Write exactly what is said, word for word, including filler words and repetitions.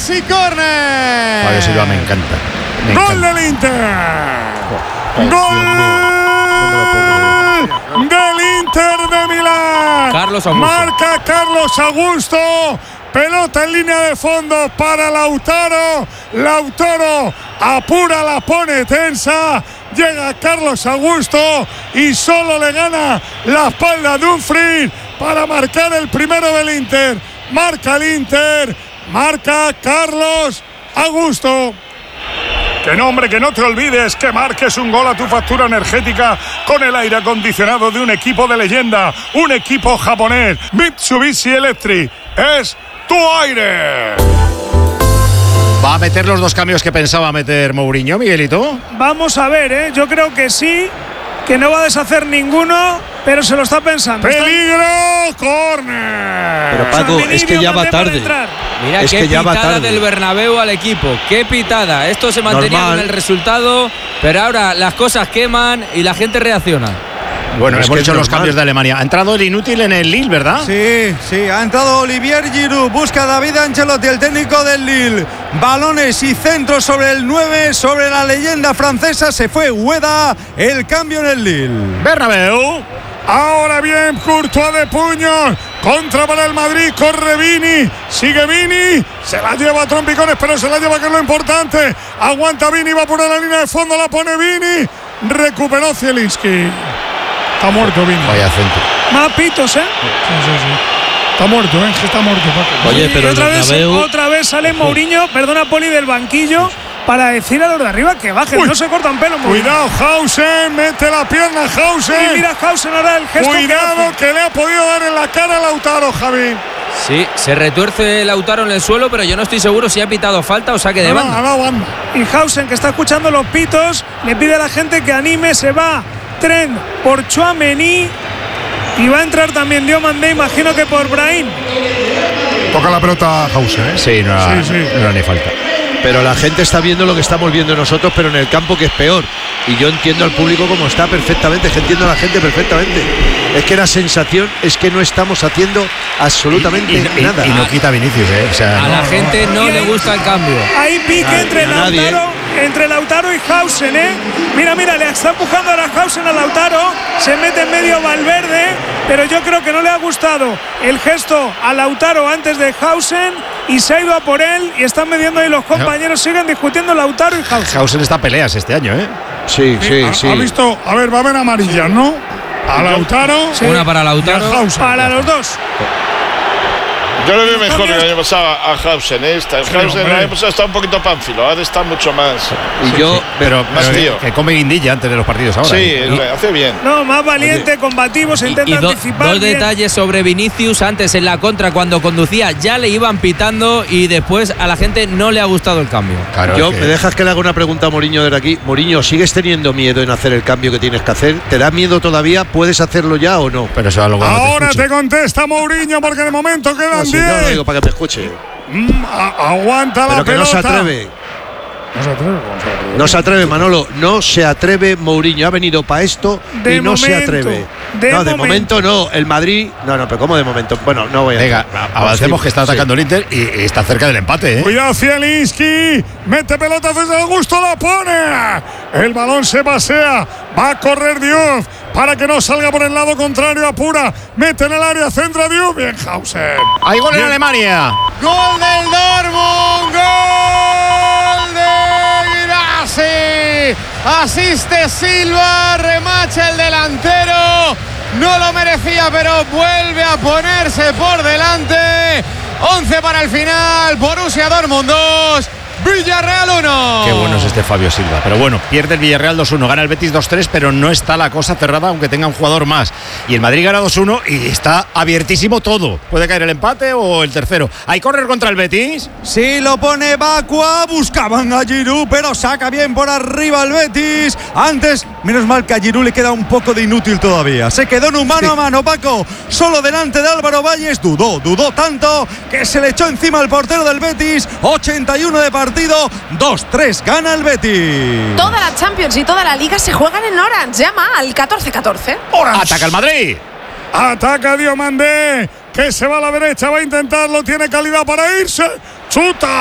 Maxi Corner. Fabio Silva me encanta. Me Gol encanta. del Inter. Gol del Inter de Milán. Carlos Augusto. Marca Carlos Augusto. Pelota en línea de fondo para Lautaro. Lautaro apura, la pone tensa. Llega Carlos Augusto y solo le gana la espalda a Dumfries para marcar el primero del Inter. Marca el Inter. Marca Carlos Augusto. Que nombre, que no te olvides que marques un gol a tu factura energética con el aire acondicionado de un equipo de leyenda, un equipo japonés. Mitsubishi Electric es tu aire. ¿Va a meter los dos cambios que pensaba meter Mourinho, Miguelito? Vamos a ver, ¿eh? Yo creo que sí, que no va a deshacer ninguno, pero se lo está pensando. ¡Peligro! ¡Córner! Pero Paco, es que ya va tarde. Mira es qué que ya va pitada tarde. del Bernabéu al equipo. Qué pitada. Esto se mantenía Normal. con el resultado, pero ahora las cosas queman y la gente reacciona. Bueno, Es hemos que hecho es los normal. cambios de Alemania. Ha entrado el inútil en el Lille, ¿verdad? Sí, sí, ha entrado Olivier Giroud, busca a David Ancelotti, el técnico del Lille. Balones y centros sobre el nueve, sobre la leyenda francesa. Se fue Ueda, el cambio en el Lille. Bernabéu. Ahora bien, Courtois de puños. Contra para el Madrid, corre Vini. Sigue Vini. Se la lleva a trompicones, pero se la lleva, que es lo importante. Aguanta Vini, va por la línea de fondo, la pone Vini. Recuperó Zielinski. Está muerto Vini. Vaya centro. Más pitos, ¿eh? Sí, sí, sí. Está muerto, ¿eh? Que está muerto, Paco. Oye, Y pero el otra vez, Bernabéu… otra vez sale Mourinho, perdona Poli, del banquillo para decir a los de arriba que bajen. Uy. No se cortan pelo, Mourinho. Cuidado, Hausen. Mete la pierna, Hausen. Y mira Hausen ahora el gesto. Cuidado, que hace. que le ha podido dar en la cara a Lautaro, Javi. Sí, se retuerce Lautaro en el suelo, pero yo no estoy seguro si ha pitado falta o saque de No, banda. no, no, banda. Y Hausen, que está escuchando los pitos, le pide a la gente que anime. Se va Trent por Tchouaméni y va a entrar también Diomandé, imagino que por Brahim. Toca la pelota Hausen, ¿eh? Sí, no era, Sí, sí. no era ni falta. Pero la gente está viendo lo que estamos viendo nosotros, pero en el campo, que es peor. Y yo entiendo al público como está perfectamente, es que entiendo a la gente perfectamente. Es que la sensación es que no estamos haciendo absolutamente Y, y- y- nada. y no quita Vinicius, ¿eh? O sea, A no. la gente no le gusta el cambio. Hay pique A- entre a nadie, Lautaro, entre Lautaro y Hausen, ¿eh? Mira, mira, le está empujando ahora Hausen a Lautaro. Se mete en medio Valverde, pero yo creo que no le ha gustado el gesto a Lautaro antes de Hausen y se ha ido a por él y están midiendo ahí los compañeros. Siguen discutiendo Lautaro y Hausen. Hausen está peleas este año, ¿eh? Sí, sí, ha, sí. ha visto, a ver, va a haber amarillas, ¿no? A Lautaro. Sí. Una para Lautaro. y a Hausen. Para los dos. Yo lo veo mejor que el año pasado a Hausen. ¿eh? Está, Hausen el hombre. año pasado está un poquito pánfilo, ahora está mucho más. Y yo, Pero, Más pero tío. que come guindilla antes de los partidos ahora. Sí, ¿eh? lo hace bien. No, más valiente, combativo, se Y, intenta y do- anticipar. dos bien. detalles sobre Vinicius. Antes en la contra, cuando conducía, ya le iban pitando y después a la gente no le ha gustado el cambio. Claro, yo es que- ¿me dejas que le haga una pregunta a Mourinho desde aquí? Mourinho, ¿sigues teniendo miedo en hacer el cambio que tienes que hacer? ¿Te da miedo todavía? ¿Puedes hacerlo ya o no? Pero eso es algo que no te Ahora escuche. te contesta Mourinho, porque de momento quedan No, si no lo diez. digo para que me escuche. Mm, a- aguanta la Pero que no pelota. se atreve. No se atreve, ¿cómo se atreve? No se atreve, Manolo. No se atreve Mourinho. Ha venido para esto De y no se momento, atreve. de no, de momento. momento no. El Madrid. No, no, pero ¿cómo de momento? Bueno, no voy a. Venga, avancemos, Sí, que está sí. atacando el Inter y, y está cerca del empate, ¿eh? Cuidado, Zielinski. Mete pelota desde Augusto, la pone. El balón se pasea. Va a correr Diouf para que no salga por el lado contrario. Apura. Mete en el área, centra Diouf. Bien, Hausen. Hay gol en Alemania. Gol del Dortmund. Gol de Girassi. Asiste Silva. Remacha el delantero. No lo merecía, pero vuelve a ponerse por delante. once para el final. Borussia Dortmund dos. Villarreal uno. Qué bueno es este Fabio Silva. Pero bueno, pierde el Villarreal dos uno, gana el Betis dos tres, pero no está la cosa cerrada, aunque tenga un jugador más. Y el Madrid gana dos uno y está abiertísimo todo. Puede caer el empate o el tercero. ¿Hay córner contra el Betis? Sí, lo pone Bakua, buscaban a Giroud, pero saca bien por arriba el Betis. Antes, menos mal que a Giroud le queda un poco de inútil todavía. Se quedó en un mano a mano, Paco, solo delante de Álvaro Valles. Dudó, dudó tanto que se le echó encima al portero del Betis. ochenta y uno de partido, dos tres, gana el Betis. Toda la Champions y toda la Liga se juegan en Orange. Llama al catorce catorce. Ataca el Madrid. Ataca Diomandé, que se va a la derecha, va a intentarlo, tiene calidad para irse. Chuta.